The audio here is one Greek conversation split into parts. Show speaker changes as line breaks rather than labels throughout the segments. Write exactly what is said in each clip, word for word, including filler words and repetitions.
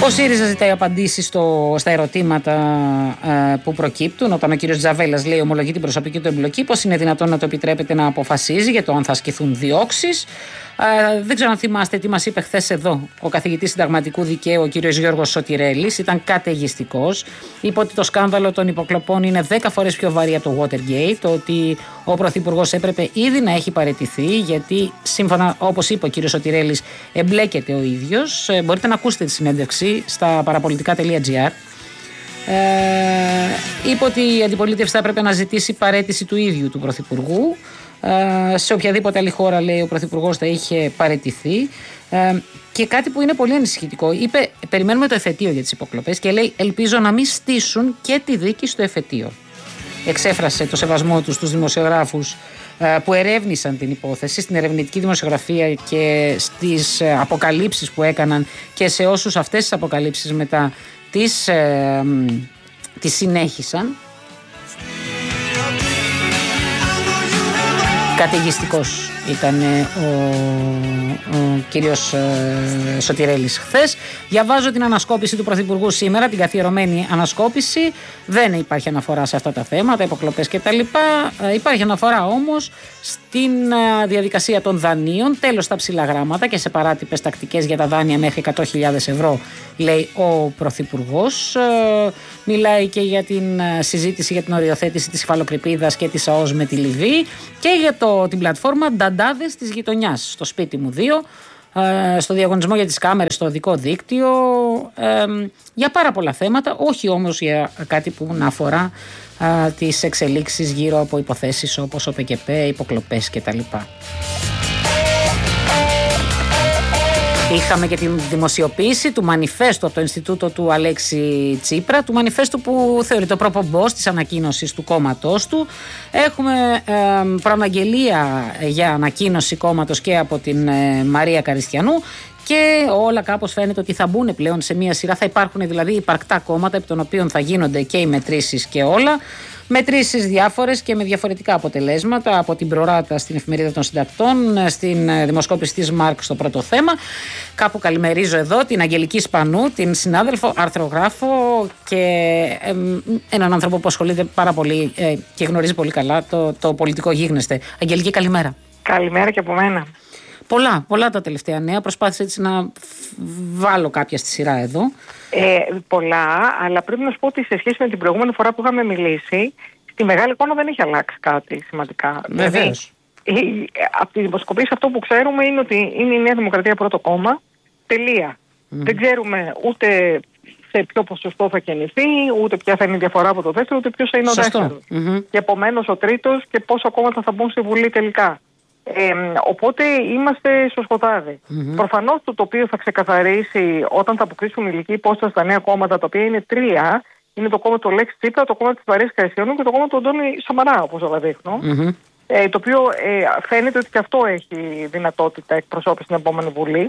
Ο ΣΥΡΙΖΑ ζητάει απαντήσεις στο, στα ερωτήματα ε, που προκύπτουν όταν ο κύριος Τζαβέλας λέει ομολογεί την προσωπική του εμπλοκή, πώς είναι δυνατόν να το επιτρέπεται να αποφασίζει για το αν θα ασκηθούν διώξεις. Ε, δεν ξέρω αν θυμάστε τι μας είπε χθες εδώ ο καθηγητής συνταγματικού δικαίου, ο κύριος Γιώργος Σωτηρέλης. Ήταν καταιγιστικός. Είπε ότι το σκάνδαλο των υποκλοπών είναι δέκα φορές πιο βαρύ από το Watergate, το ότι ο Πρωθυπουργός έπρεπε ήδη να έχει παραιτηθεί, γιατί σύμφωνα, όπως είπε ο κύριος Σωτηρέλης, εμπλέκεται ο ίδιος. Ε, μπορείτε να ακούσετε τη συνέντευξη στα παραπολιτικά τελεία τζι άρ. Ε, είπε ότι η αντιπολίτευση θα έπρεπε να ζητήσει παραίτηση του ίδιου του Πρωθυπουργού. Ε, σε οποιαδήποτε άλλη χώρα, λέει, ο Πρωθυπουργός θα είχε παραιτηθεί. Ε, και κάτι που είναι πολύ ανησυχητικό, είπε: περιμένουμε το εφετείο για τις υποκλοπές και λέει: ελπίζω να μην στήσουν και τη δίκη στο εφετείο. Εξέφρασε το σεβασμό του στους δημοσιογράφους ε, που ερεύνησαν την υπόθεση, στην ερευνητική δημοσιογραφία και στις ε, αποκαλύψεις που έκαναν και σε όσους αυτές τις αποκαλύψεις μετά τις, ε, τις συνέχισαν. Καταιγιστικός ήταν ο, ο κύριος ε, Σωτηρέλης χθες. Διαβάζω την ανασκόπηση του Πρωθυπουργού σήμερα, την καθιερωμένη ανασκόπηση. Δεν υπάρχει αναφορά σε αυτά τα θέματα, υποκλοπές κτλ. Ε, υπάρχει αναφορά όμως στην ε, διαδικασία των δανείων, τέλος στα ψηλά γράμματα και σε παράτυπες τακτικές για τα δάνεια μέχρι εκατό χιλιάδες ευρώ, λέει ο Πρωθυπουργός. Ε, μιλάει και για την ε, συζήτηση για την οριοθέτηση της υφαλοκρηπίδας και της ΑΟΣ με τη Λιβύη και για το, την πλατφόρμα Νταντάδες της γειτονιάς, στο σπίτι μου δύο, ε, στο διαγωνισμό για τις κάμερες στο οδικό δίκτυο, ε, για πάρα πολλά θέματα, όχι όμως για κάτι που να αφορά ε, τις εξελίξεις γύρω από υποθέσεις όπως ο ΠΚΠ, υποκλοπές κτλ. Είχαμε και τη δημοσιοποίηση του μανιφέστου από το Ινστιτούτο του Αλέξη Τσίπρα, του μανιφέστου που θεωρεί το προπομπός της ανακοίνωσης του κόμματός του. Έχουμε ε, προαναγγελία για ανακοίνωση κόμματος και από την ε, Μαρία Καριστιανού και όλα κάπως φαίνεται ότι θα μπουν πλέον σε μία σειρά, θα υπάρχουν δηλαδή υπαρκτά κόμματα επί των οποίων θα γίνονται και οι μετρήσεις και όλα. Μετρήσεις διάφορες και με διαφορετικά αποτελέσματα, από την προράτα στην Εφημερίδα των Συντακτών, στην δημοσκόπηση της Μάρκ στο πρώτο θέμα. Κάπου καλημερίζω εδώ την Αγγελική Σπανού, την συνάδελφο, αρθρογράφο και ε, έναν άνθρωπο που ασχολείται πάρα πολύ ε, και γνωρίζει πολύ καλά το, το πολιτικό γίγνεσθε. Αγγελική, καλημέρα.
Καλημέρα και από μένα.
Πολλά, πολλά τα τελευταία νέα. Προσπάθησα έτσι να βάλω κάποια στη σειρά εδώ.
Ε, πολλά, αλλά πρέπει να σου πω ότι σε σχέση με την προηγούμενη φορά που είχαμε μιλήσει, στη μεγάλη εικόνα δεν έχει αλλάξει κάτι σημαντικά.
Βεβαίως.
Δηλαδή, από τη δημοσκοπήση αυτό που ξέρουμε είναι ότι είναι η Νέα Δημοκρατία πρώτο κόμμα. Τελεία. Mm. Δεν ξέρουμε ούτε σε ποιο ποσοστό θα κινηθεί, ούτε ποια θα είναι η διαφορά από το δεύτερο, ούτε ποιος θα είναι ο δεύτερος. Mm-hmm. Και επομένως ο τρίτος και πόσα κόμματα θα μπουν στη Βουλή τελικά. Ε, οπότε είμαστε στο σκοτάδι. Mm-hmm. Προφανώς το τοπίο θα ξεκαθαρίσει όταν θα αποκτήσουν ηλική υπόσταση στα νέα κόμματα, τα οποία είναι τρία. Είναι το κόμμα του Αλέξη Τσίπρα, το κόμμα της Μαρίας Καριστιανού και το κόμμα του Αντώνη Σαμαρά, όπως θα δείχνω. Mm-hmm. Ε, το οποίο ε, φαίνεται ότι και αυτό έχει δυνατότητα εκπροσώπηση στην επόμενη Βουλή.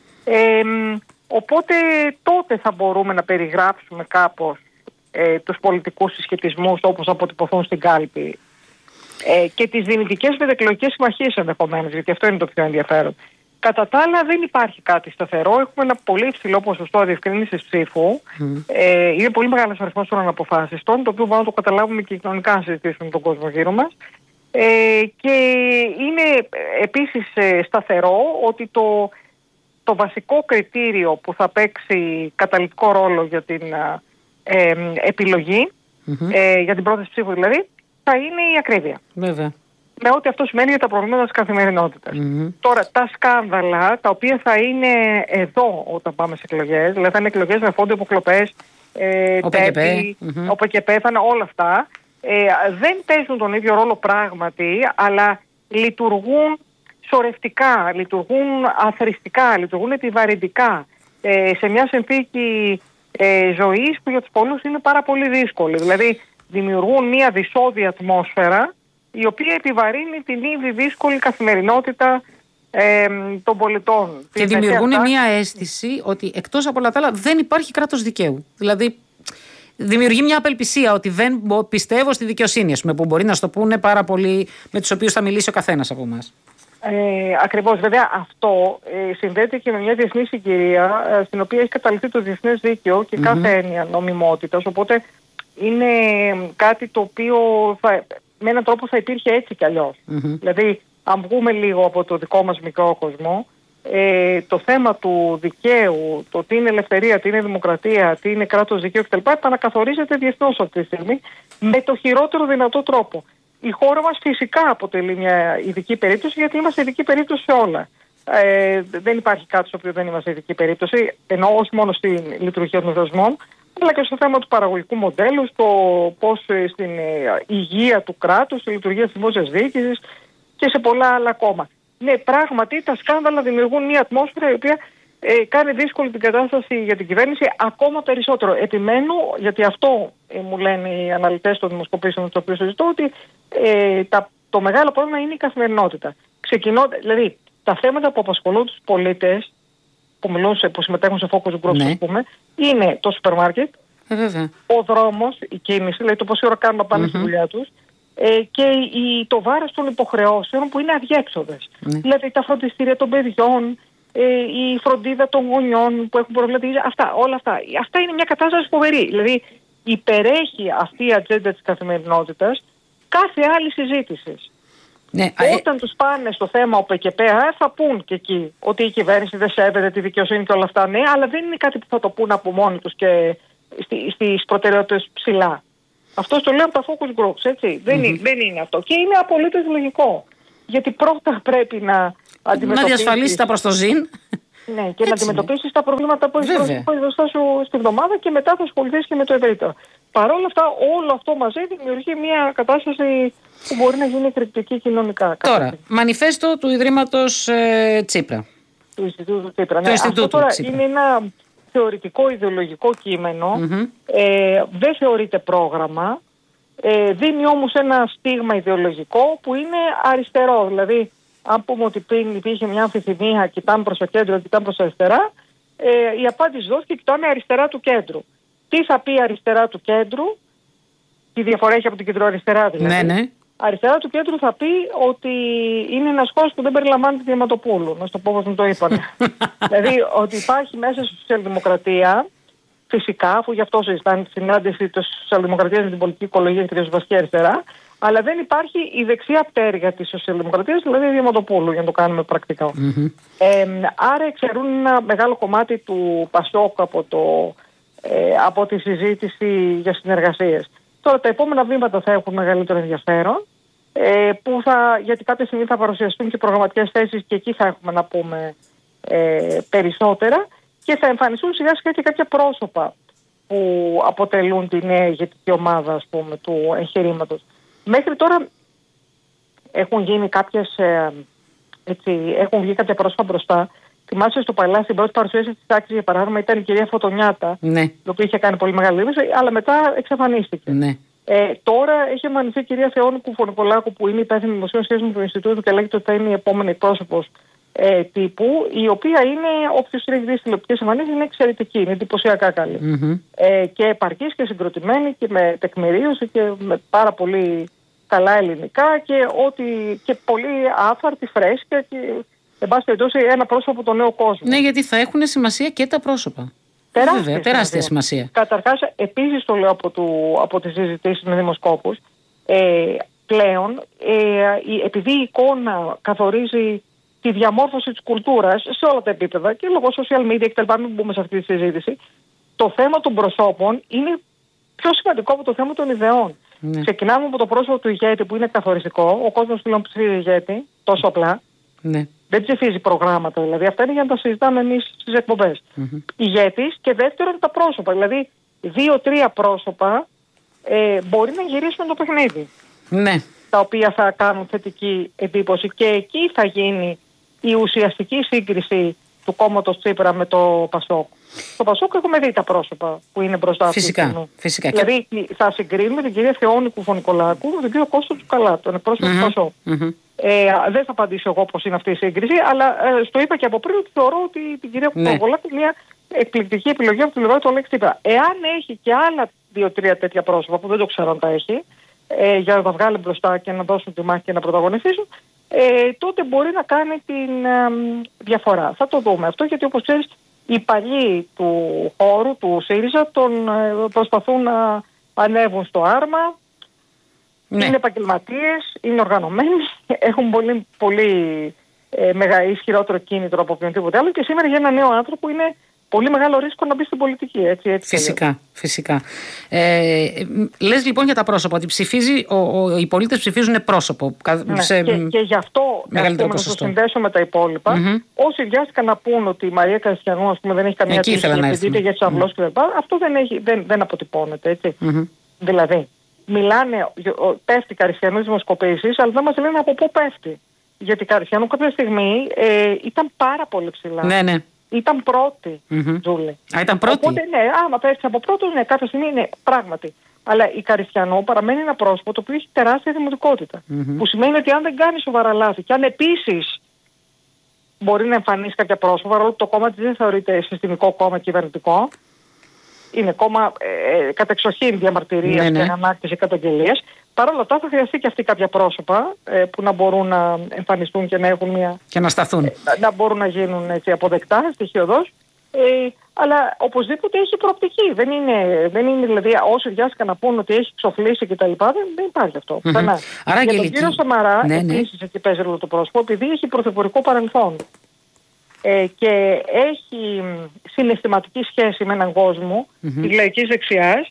Ε, οπότε τότε θα μπορούμε να περιγράψουμε κάπως ε, τους πολιτικούς συσχετισμούς όπως αποτυπωθούν στην κάλπη. Ε, και τις δυνητικές μετεκλογικές συμμαχίες ενδεχομένως, γιατί αυτό είναι το πιο ενδιαφέρον. Κατά τα άλλα, δεν υπάρχει κάτι σταθερό. Έχουμε ένα πολύ υψηλό ποσοστό αδιευκρίνησης ψήφου. Mm. Ε, είναι πολύ μεγάλος αριθμός των αναποφάσιστων, το οποίο μπορούμε να το καταλάβουμε και κοινωνικά να συζητήσουμε τον κόσμο γύρω μας. Ε, και είναι επίσης ε, σταθερό ότι το, το βασικό κριτήριο που θα παίξει καταλυτικό ρόλο για την ε, ε, επιλογή, mm-hmm. ε, για την πρόθεση ψήφου δηλαδή, θα είναι η ακρίβεια.
Βέβαια.
Με ό,τι αυτό σημαίνει για τα προβλήματα της καθημερινότητας. Mm-hmm. Τώρα, τα σκάνδαλα, τα οποία θα είναι εδώ όταν πάμε σε εκλογές, δηλαδή θα είναι εκλογές με φόντο υποκλοπές, ε,
ο
τέπη, mm-hmm. ο ΠΚΠ, θα είναι όλα αυτά, ε, δεν παίζουν τον ίδιο ρόλο πράγματι, αλλά λειτουργούν σωρευτικά, λειτουργούν αθροιστικά, λειτουργούν επιβαρυντικά ε, σε μια συνθήκη ε, ζωής που για τους πολλούς είναι πάρα πολύ δύσκολη. Δηλαδή, δημιουργούν μια δυσώδη ατμόσφαιρα η οποία επιβαρύνει την ήδη δύσκολη καθημερινότητα ε, των πολιτών.
Και δημιουργούν αυτά μια αίσθηση ότι εκτός από όλα τα άλλα δεν υπάρχει κράτος δικαίου. Δηλαδή δημιουργεί μια απελπισία ότι δεν πιστεύω στη δικαιοσύνη, ας πούμε, που μπορεί να στο πούνε πάρα πολλοί με τους οποίους θα μιλήσει ο καθένας από εμάς.
Ε, ακριβώς. Βέβαια αυτό ε, συνδέεται και με μια διεθνή συγκυρία ε, στην οποία έχει καταληφθεί το διεθνές δίκαιο και mm-hmm. κάθε έννοια νομιμότητας. Οπότε είναι κάτι το οποίο θα, με έναν τρόπο θα υπήρχε έτσι κι αλλιώς. Mm-hmm. Δηλαδή, αν βγούμε λίγο από το δικό μας μικρό κόσμο, ε, το θέμα του δικαίου, το τι είναι ελευθερία, τι είναι δημοκρατία, τι είναι κράτος δικαίου κτλ. Επανακαθορίζεται διεθνώς αυτή τη στιγμή με το χειρότερο δυνατό τρόπο. Η χώρα μας φυσικά αποτελεί μια ειδική περίπτωση, γιατί είμαστε ειδική περίπτωση σε όλα. Ε, δεν υπάρχει κάτι στο οποίο δεν είμαστε ειδική περίπτωση, ενώ όχι μόνο στη λειτουργία των θεσμών, αλλά και στο θέμα του παραγωγικού μοντέλου, στο πώς στην υγεία του κράτους, στη λειτουργία της δημόσιας διοίκησης και σε πολλά άλλα ακόμα. Ναι, πράγματι τα σκάνδαλα δημιουργούν μια ατμόσφαιρα η οποία ε, κάνει δύσκολη την κατάσταση για την κυβέρνηση ακόμα περισσότερο. Επιμένω, γιατί αυτό ε, μου λένε οι αναλυτές των δημοσκοπήσεων στο οποίο συζητώ, ότι ε, τα, το μεγάλο πρόβλημα είναι η καθημερινότητα. Ξεκινώ, δηλαδή, τα θέματα που απασχολούν τους πολίτες, που, μιλούν σε, που συμμετέχουν σε focus groups, ναι. πούμε, είναι το σούπερ μάρκετ, ε, ο δρόμος, η κίνηση, δηλαδή το πόση ώρα κάνουν να πάνε mm-hmm. στη δουλειά τους, ε, και η, το βάρος των υποχρεώσεων που είναι αδιέξοδες. Mm-hmm. Δηλαδή τα φροντιστήρια των παιδιών, ε, η φροντίδα των γονιών που έχουν προβλέψει, αυτά, όλα αυτά. Αυτά είναι μια κατάσταση φοβερή. Δηλαδή υπερέχει αυτή η ατζέντα της καθημερινότητας κάθε άλλη συζήτηση. Ναι, Όταν ε... τους πάνε στο θέμα ΟΠΕ και ΠΕΑ θα πούν και εκεί ότι η κυβέρνηση δεν σέβεται τη δικαιοσύνη και όλα αυτά. Ναι, αλλά δεν είναι κάτι που θα το πούν από μόνοι τους και στις προτεραιότητες ψηλά. Αυτό το λέω από τα focus groups, έτσι. Mm-hmm. Δεν, είναι, δεν είναι αυτό. Και είναι απολύτως λογικό. Γιατί πρώτα πρέπει να αντιμετωπίσεις... Να διασφαλίσεις τα προστοζήν. Ναι, και έτσι να αντιμετωπίσεις τα προβλήματα που έχεις μπροστά σου στη βδομάδα και μετά θα ασχοληθείς και με το ευρύτερο. Παρ' όλα αυτά, όλο αυτό μαζί δημιουργεί μια κατάσταση που μπορεί να γίνει εκρηκτική κοινωνικά.
Τώρα, κατάσταση. Μανιφέστο του Ιδρύματος ε, Τσίπρα.
Του Ινστιτούτου Τσίπρα. Ναι, αυτό τώρα Τσίπρα. Είναι ένα θεωρητικό ιδεολογικό κείμενο. Mm-hmm. Ε, δεν θεωρείται πρόγραμμα. Ε, δίνει όμως ένα στίγμα ιδεολογικό που είναι αριστερό. Δηλαδή, αν πούμε ότι πριν υπήρχε μια αμφιθυμία, κοιτάμε προς το κέντρο, κοιτάμε προς τα αριστερά, ε, η απάντηση δόθηκε, κοιτάμε αριστερά του κέντρου. Τι θα πει αριστερά του κέντρου, τι διαφορά έχει από την κεντροαριστερά δηλαδή. Ναι, ναι. Αριστερά του κέντρου θα πει ότι είναι ένας χώρος που δεν περιλαμβάνει τη Διαματοπούλου, να στο πω όπως μου το είπαν. Δηλαδή ότι υπάρχει μέσα στη σοσιαλδημοκρατία, φυσικά, αφού γι' αυτό συζητάνε τη συνάντηση της σοσιαλδημοκρατίας με την πολιτική οικολογία και τη ριζοσπαστική αριστερά, αλλά δεν υπάρχει η δεξιά πτέρυγα της σοσιαλδημοκρατίας, δηλαδή η Διαματοπούλου, για να το κάνουμε πρακτικά. Mm-hmm. Ε, άρα εξαιρούν ένα μεγάλο κομμάτι του Πασόκ από, το, ε, από τη συζήτηση για συνεργασίες. Τώρα τα επόμενα βήματα θα έχουν μεγαλύτερο ενδιαφέρον, ε, που θα, γιατί κάποια στιγμή θα παρουσιαστούν και προγραμματικές θέσεις και εκεί θα έχουμε να πούμε ε, περισσότερα και θα εμφανιστούν σιγά σιγά και κάποια πρόσωπα που αποτελούν τη νέα ηγετική ομάδα, ας πούμε, του εγχειρήματος. Μέχρι τώρα έχουν γίνει κάποιες, ε, έτσι, έχουν βγει κάποια πρόσωπα μπροστά. Θυμάσαι στο Παλά, στην πρώτη παρουσίαση της τάξης, για παράδειγμα, ήταν η κυρία Φωτονιάτα, ναι. η οποία είχε κάνει πολύ μεγάλη δήλωση, αλλά μετά εξαφανίστηκε. Ναι. Ε, τώρα έχει εμφανιστεί η κυρία Θεόνη Κουφονικολάκου, που είναι υπεύθυνη δημοσίων σχέσεων του Ινστιτούτου και λέγεται ότι θα είναι η επόμενη πρόσωπος ε, τύπου, η οποία είναι, όποιος έχει δει τηλεοπτικές εμφανίσεις, είναι εξαιρετική, είναι εντυπωσιακά καλή. Mm-hmm. Ε, και επαρκής και συγκροτημένη και με τεκμηρίωση και με πάρα πολύ καλά ελληνικά και, ότι, και πολύ άφαρτη, φρέσκια και εν πάση περιπτώσει ένα πρόσωπο από τον νέο κόσμο.
Ναι, γιατί θα έχουν σημασία και τα πρόσωπα.
Τεράστια,
Βέβαια, τεράστια σημασία.
Καταρχάς, επίσης το λέω από, του, από τις συζητήσεις με δημοσκόπους, ε, πλέον, ε, επειδή η εικόνα καθορίζει τη διαμόρφωση της κουλτούρας σε όλα τα επίπεδα και λόγω social media κτλ. Μην μπούμε σε αυτή τη συζήτηση, το θέμα των προσώπων είναι πιο σημαντικό από το θέμα των ιδεών. Ναι. Ξεκινάμε από το πρόσωπο του ηγέτη που είναι καθοριστικό. Ο κόσμος πλέον ψηφίζει ηγέτη, τόσο απλά. Ναι. Δεν ψηφίζει προγράμματα, δηλαδή αυτά είναι για να τα συζητάμε εμείς στις εκπομπές. Mm-hmm. Ηγέτης και δεύτερον τα πρόσωπα. Δηλαδή δύο-τρία πρόσωπα ε, μπορεί να γυρίσουν το παιχνίδι. Ναι. Τα οποία θα κάνουν θετική εντύπωση και εκεί θα γίνει η ουσιαστική σύγκριση του κόμματος Τσίπρα με το Πασόκ. Το Πασόκ έχουμε δει τα πρόσωπα που είναι μπροστά.
Φυσικά. Φυσικά.
Δηλαδή θα συγκρίνουμε την κυρία Θεόνη Κουφονικολάκου με τον κύριο Κώστο Τσουκαλά, τον εκπρόσωπο mm-hmm. του Πασόκ. Mm-hmm. Ε, δεν θα απαντήσω εγώ πώς είναι αυτή η σύγκριση, αλλά ε, στο είπα και από πριν ότι θεωρώ ότι την κυρία Κουφονικολάκου είναι μια εκπληκτική επιλογή από την πλευρά του Αλέξη Τσίπρα. Εάν έχει και άλλα δύο-τρία τέτοια πρόσωπα που δεν το ξέρω αν τα έχει, ε, για να τα βγάλει μπροστά και να δώσουν τη μάχη και να πρωταγωνιστήσουν, ε, τότε μπορεί να κάνει την ε, διαφορά. Θα το δούμε αυτό, γιατί όπως ξέρεις οι παλιοί του χώρου, του ΣΥΡΙΖΑ, τον ε, προσπαθούν να ανέβουν στο άρμα. Ναι. Είναι επαγγελματίες, είναι οργανωμένοι, έχουν πολύ, πολύ ε, μεγα, ισχυρότερο κίνητρο από οποιονδήποτε άλλο, και σήμερα για ένα νέο άνθρωπο είναι πολύ μεγάλο ρίσκο να μπει στην πολιτική. Έτσι, έτσι,
φυσικά, έτσι. φυσικά. Ε, λες λοιπόν για τα πρόσωπα, ότι ψηφίζει, ο, ο, οι πολίτες ψηφίζουν πρόσωπο.
Ναι.
Σε
και, και γι' αυτό,
μεγαλύτερο
να το συνδέσω με τα υπόλοιπα, mm-hmm. όσοι βιάστηκαν να πούν ότι η Μαρία Καριστιανού, ας πούμε, δεν έχει καμία τύχη για τις αυλώσεις mm-hmm. κλπ. Αυτό δεν, έχει, δεν, δεν αποτυπώνεται. Έτσι. Mm-hmm. Δηλαδή, μιλάνε, πέφτει Καριστιανού δημοσκοπήσεις, αλλά δεν μας λένε από πού πέφτει. Γιατί η Καριστιανού κάποια στιγμή ε, ήταν πάρα πολύ ψηλά.
Ναι, ναι.
Ήταν πρώτη, mm-hmm. Τζούλη.
Α, ήταν πρώτη.
Οπότε, ναι, άμα πέφτει από πρώτο, ναι, κάποια στιγμή είναι πράγματι. Αλλά η Καριστιανού παραμένει ένα πρόσωπο το οποίο έχει τεράστια δημοτικότητα. Mm-hmm. Που σημαίνει ότι αν δεν κάνει σοβαρά λάθη και αν επίσης μπορεί να εμφανίσει κάποια πρόσωπα, παρόλο που το κόμμα της δεν θεωρείται συστημικό κόμμα κυβερνητικό, είναι κόμμα ε, κατεξοχήν διαμαρτυρίας, ναι, ναι. και ανάκτηση καταγγελίας. Παρ' όλα αυτά θα χρειαστεί και αυτοί κάποια πρόσωπα ε, που να μπορούν να εμφανιστούν και να έχουν μια...
και να σταθούν.
Ε, να, να μπορούν να γίνουν έτσι, αποδεκτά, στοιχειοδός. Ε, αλλά οπωσδήποτε έχει προοπτική. Δεν είναι, δεν είναι δηλαδή όσοι βιάστηκαν να πούν ότι έχει ξοφλήσει κτλ. Δεν, δεν υπάρχει αυτό. Mm-hmm.
Άρα,
για τον κύριο Σαμαρά,
ναι, ναι.
επίσης εκεί παίζει ρόλο το πρόσωπο, επειδή έχει πρωθυπουργικό παρελθόν ε, και έχει συναισθηματική σχέση με έναν κόσμο mm-hmm. της λαϊκής δεξιάς.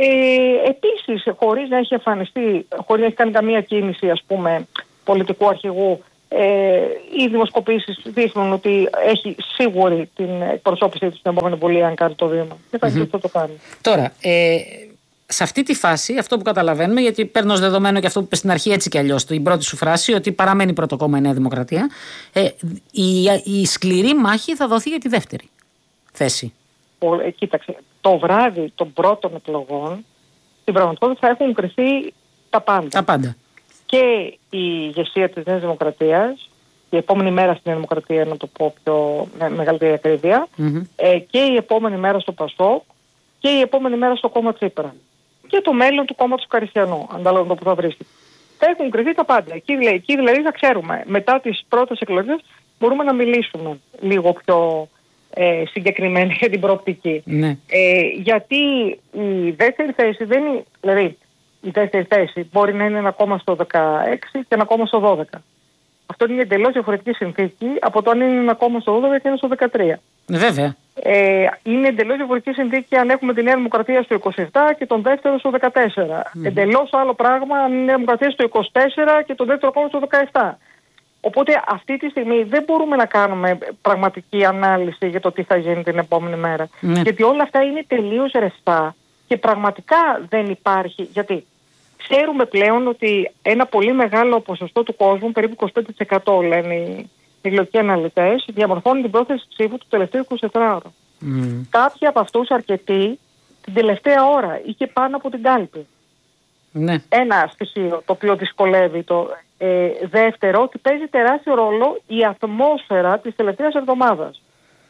Ε, επίσης, χωρίς να έχει εμφανιστεί, χωρίς να έχει κάνει καμία κίνηση, ας πούμε, πολιτικού αρχηγού, ε, οι δημοσκοπήσεις δείχνουν ότι έχει σίγουρη την εκπροσώπηση της στην επόμενη βουλή, αν κάνει το βήμα. Και θα, mm-hmm. θα το κάνει.
Τώρα, ε, σε αυτή τη φάση, αυτό που καταλαβαίνουμε, γιατί παίρνω ως δεδομένο και αυτό που είπε στην αρχή έτσι κι αλλιώς, την πρώτη σου φράση, ότι παραμένει πρώτο κόμμα η Νέα Δημοκρατία, ε, η, η σκληρή μάχη θα δοθεί για τη δεύτερη θέση.
Ε, κοίταξε, το βράδυ των πρώτων εκλογών στην πραγματικότητα θα έχουν κρυφθεί τα πάντα.
Τα πάντα.
Και η ηγεσία της Νέας Δημοκρατίας, η επόμενη μέρα στην Νέα Δημοκρατία, να το πω πιο με μεγαλύτερη ακρίβεια, mm-hmm. ε, και η επόμενη μέρα στο ΠΑΣΟΚ και η επόμενη μέρα στο κόμμα Τσίπρα. Και το μέλλον του κόμματος Καριστιανού, ανάλογα που θα βρίσκεται. Θα έχουν κρυφθεί τα πάντα. Εκεί, εκεί δηλαδή θα ξέρουμε, μετά τις πρώτες εκλογές μπορούμε να μιλήσουμε λίγο πιο... Ε, συγκεκριμένη για την προοπτική.
Ναι.
Ε, γιατί η δεύτερη θέση δεν είναι, δηλαδή η δεύτερη θέση μπορεί να είναι ένα κόμμα στο δεκαέξι και ένα κόμμα στο δώδεκα. Αυτό είναι εντελώς διαφορετική συνθήκη από το αν είναι ένα κόμμα στο δώδεκα και ένα στο δεκατρία.
Βέβαια.
Ε, είναι εντελώς διαφορετική συνθήκη αν έχουμε τη Νέα Δημοκρατία στο είκοσι επτά και τον δεύτερο στο δεκατέσσερα. Mm. Εντελώς άλλο πράγμα αν είναι η Νέα Δημοκρατία στο είκοσι τέσσερα και τον δεύτερο κόμμα στο δεκαεπτά. Οπότε αυτή τη στιγμή δεν μπορούμε να κάνουμε πραγματική ανάλυση για το τι θα γίνει την επόμενη μέρα. Ναι. Γιατί όλα αυτά είναι τελείως ρευστά και πραγματικά δεν υπάρχει. Γιατί ξέρουμε πλέον ότι ένα πολύ μεγάλο ποσοστό του κόσμου, περίπου είκοσι πέντε τοις εκατό λένε οι εκλογικοί αναλυτές, διαμορφώνει την πρόθεση ψήφου του τελευταίου εικοσιτετράωρου. Mm. Κάποιοι από αυτούς, αρκετοί, την τελευταία ώρα ή και πάνω από την κάλπη. Ναι. Ένα στοιχείο το οποίο δυσκολεύει το... Ε, δεύτερο, ότι παίζει τεράστιο ρόλο η ατμόσφαιρα της τελευταίας εβδομάδας.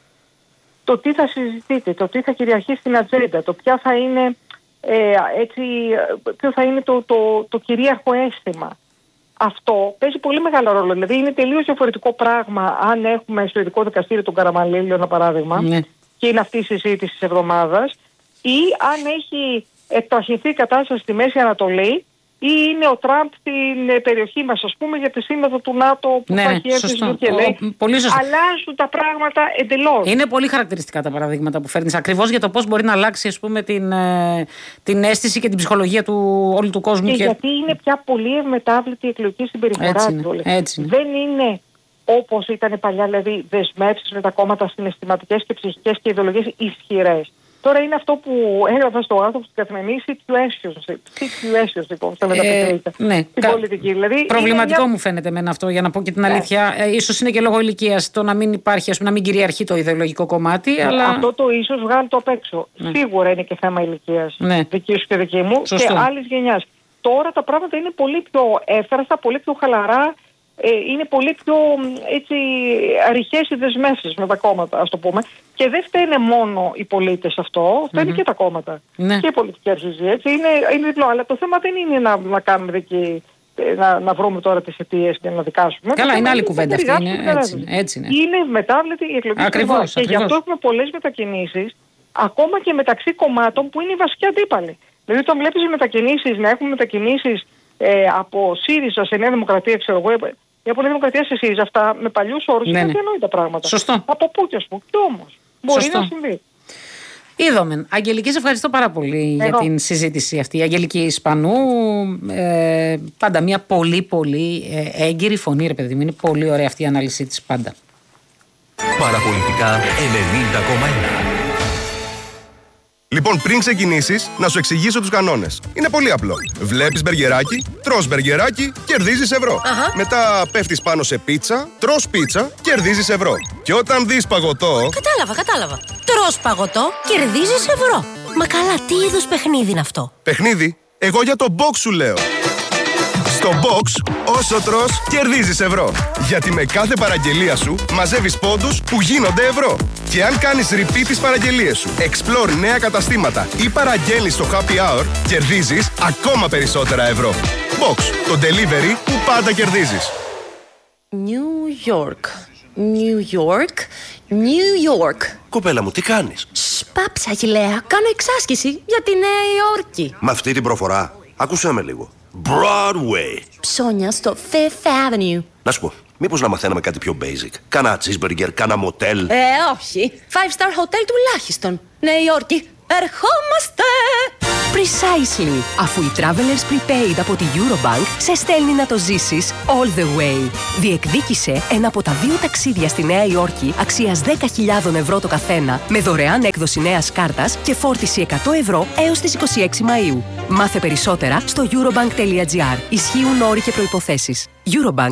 Το τι θα συζητείτε, το τι θα κυριαρχεί στην ατζέντα, το ποια θα είναι, ε, έτσι, ποιο θα είναι το, το, το κυρίαρχο αίσθημα. Αυτό παίζει πολύ μεγάλο ρόλο. Δηλαδή είναι τελείως διαφορετικό πράγμα αν έχουμε στο ειδικό δικαστήριο τον Καραμανλήλιο, ένα παράδειγμα, ναι. και είναι αυτή η συζήτηση της εβδομάδας, ή αν έχει εκταχυνθεί η κατάσταση στη Μέση Ανατολή, ή είναι ο Τραμπ στην περιοχή μας, ας πούμε, για τη σύνοδο του ΝΑΤΟ που ναι, θα έχει έρθει στο Κελέ. Αλλάζουν τα πράγματα εντελώς.
Είναι πολύ χαρακτηριστικά τα παραδείγματα που φέρνεις, ακριβώς για το πώς μπορεί να αλλάξει, ας πούμε, την, την αίσθηση και την ψυχολογία του όλου του κόσμου.
Και, και... γιατί είναι πια πολύ ευμετάβλητη η εκλογική συμπεριφορά του. Δεν είναι όπως ήταν παλιά, δηλαδή δεσμεύσεις με τα κόμματα συναισθηματικές και ψυχικές και ιδεολογίες ισχυρές. Τώρα είναι αυτό που έγραφα στο άνθρωπο στην καθημερινή situations, λοιπόν, στα μεταπιτρέιτα,
ναι,
στην κα... πολιτική. Δηλαδή,
προβληματικό
μια...
μου φαίνεται εμένα αυτό, για να πω και την αλήθεια. Ε, ίσως είναι και λόγω ηλικίας το να μην υπάρχει, ας πούμε, να μην κυριαρχεί το ιδεολογικό κομμάτι. Ναι, αλλά...
Αυτό το ίσως βγάλει το απ' έξω. Ναι. Σίγουρα είναι και θέμα ηλικίας, ναι. δική σου και δική μου, σωστό. Και άλλης γενιάς. Τώρα τα πράγματα είναι πολύ πιο εύθραστα, πολύ πιο χαλαρά. Ε, είναι πολύ πιο έτσι, ρηχές οι δεσμεύσεις με τα κόμματα, ας το πούμε. Και δεν φταίνε μόνο οι πολίτες αυτό, φταίνε mm-hmm. και τα κόμματα. Ναι. Και η πολιτική αρχηγή. Έτσι. Είναι, είναι διπλό. Αλλά το θέμα δεν είναι να, να κάνουμε εκεί να, να βρούμε τώρα τις αιτίες και να δικάσουμε.
Καλά, είναι άλλη κουβέντα αυτή. Είναι, έτσι, έτσι είναι.
Είναι μετάβλητη η εκλογική
ακριβώς,
ακριβώς. Και γι' αυτό έχουμε πολλές μετακινήσεις, ακόμα και μεταξύ κομμάτων που είναι οι βασικοί αντίπαλοι. Δηλαδή, όταν βλέπεις μετακινήσεις, να έχουμε μετακινήσεις ε, από ΣΥΡΙΖΑ σε Νέα Δημοκρατία, ξέρω εγώ, ή από Νέα Δημοκρατία σε ΣΥΡΙΖΑ, αυτά με παλιούς όρους είναι αδιανόητα πράγματα.
Σωστό.
Από πού και ας πούμε. Και όμως μπορεί Σωστό. να συμβεί.
Είδαμε. Αγγελική, σε ευχαριστώ πάρα πολύ Εγώ. για την συζήτηση αυτή. Η Αγγελική Ισπανού, ε, πάντα μια πολύ πολύ ε, έγκυρη φωνή, ρε παιδί μου. Είναι πολύ ωραία αυτή η ανάλυση της πάντα.
Παραπολιτικά ενενήντα κόμμα ένα.
Λοιπόν, πριν ξεκινήσεις, να σου εξηγήσω τους κανόνες. Είναι πολύ απλό. Βλέπεις μπεργκεράκι, τρως μπεργκεράκι, κερδίζεις ευρώ.
Αχα.
Μετά πέφτεις πάνω σε πίτσα, τρως πίτσα, κερδίζεις ευρώ. Και όταν δεις παγωτό...
Κατάλαβα, κατάλαβα. Τρως παγωτό, κερδίζεις ευρώ. Μα καλά, τι είδους παιχνίδι είναι αυτό?
Παιχνίδι? Εγώ για το box σου λέω. Στο box, όσο τρως, κερδίζεις ευρώ. Γιατί με κάθε παραγγελία σου μαζεύεις πόντους που γίνονται ευρώ. Και αν κάνεις repeat τις παραγγελίες σου, explore νέα καταστήματα ή παραγγέλνεις στο happy hour, κερδίζεις ακόμα περισσότερα ευρώ. Box, το delivery που πάντα κερδίζεις.
New York, New York, New York.
Κοπέλα μου, τι κάνεις?
Σπάψα, Αχιλλέα, κάνω εξάσκηση για τη Νέα Υόρκη.
Με αυτή την προφορά, άκουσέ με λίγο. Broadway.
Ψώνια στο Fifth Avenue.
Να σου πω, μήπως να μαθαίναμε κάτι πιο basic? Κάνα cheeseburger, κάνα motel.
Ε, όχι. Five star hotel τουλάχιστον. Νέα Υόρκη, ερχόμαστε! Precisely. Αφού η Travelers Prepaid από τη Eurobank σε στέλνει να το ζήσεις all the way. Διεκδίκησε ένα από τα δύο ταξίδια στη Νέα Υόρκη αξίας δέκα χιλιάδες ευρώ το καθένα με δωρεάν έκδοση νέας κάρτας και φόρτιση εκατό ευρώ έως τις είκοσι έξι Μαΐου. Μάθε περισσότερα στο eurobank.gr. Ισχύουν όροι και προϋποθέσεις. Eurobank.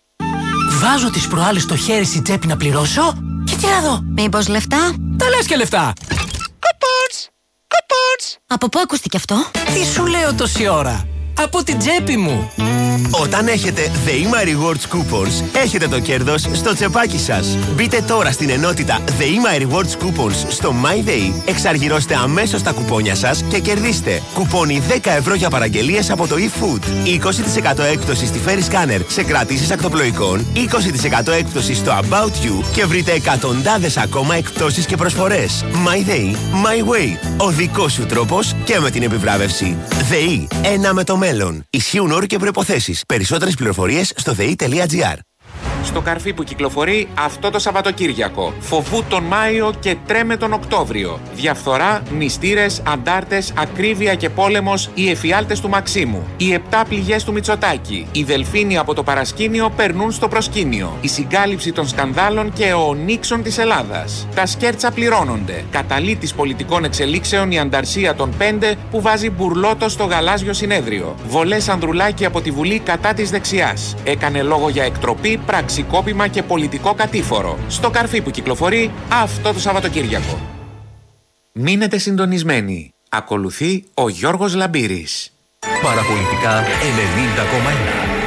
Βάζω τις προάλλες στο χέρι στην τσέπη να πληρώσω και τι να δω.
Μήπως λεφτά?
Τα λες και λεφτά. Κουπόνς! Κουπόνς!
Από πού ακούστηκε αυτό?
Τι σου λέω τόση ώρα? Από την τσέπη μου.
Όταν έχετε The Ema Rewards Coupons, έχετε το κέρδος στο τσεπάκι σας. Μπείτε τώρα στην ενότητα The Ema Rewards Coupons στο MyDay, εξαργυρώστε αμέσως τα κουπόνια σας και κερδίστε κουπόνι δέκα ευρώ για παραγγελίες από το eFood, είκοσι τοις εκατό έκπτωση στη Ferry Scanner σε κρατήσεις ακτοπλοϊκών, είκοσι τοις εκατό έκπτωση στο About You και βρείτε εκατοντάδες ακόμα εκπτώσεις και προσφορές. MyDay, My Way, ο δικός σου τρόπος και με την επιβράβευση. ΔΕΗ, ένα με το μέλλον. Ισχύουν όροι και προϋποθέσεις. Περισσότερες πληροφορίες στο δei.gr.
Στο καρφί που κυκλοφορεί αυτό το Σαββατοκύριακο. Φοβού τον Μάιο και τρέμε τον Οκτώβριο. Διαφθορά, μυστήρες, αντάρτες, ακρίβεια και πόλεμος, οι εφιάλτες του Μαξίμου. Οι επτά πληγές του Μητσοτάκη. Οι δελφίνοι από το παρασκήνιο περνούν στο προσκήνιο. Η συγκάλυψη των σκανδάλων και ο Νίξον της Ελλάδας. Τα σκέρτσα πληρώνονται. Καταλήτης πολιτικών εξελίξεων η ανταρσία των πέντε που βάζει μπουρλότο στο γαλάζιο συνέδριο. Βολές Ανδρουλάκη από τη Βουλή κατά της δεξιάς. Έκανε λόγο για εκτροπή, πραξικόπημα και πολιτικό κατήφορο. Στο καρφί που κυκλοφορεί αυτό το Σαββατοκύριακο. Μείνετε συντονισμένοι. Ακολουθεί ο Γιώργος Λαμπύρης.
Παραπολιτικά ενενήντα κόμμα ένα.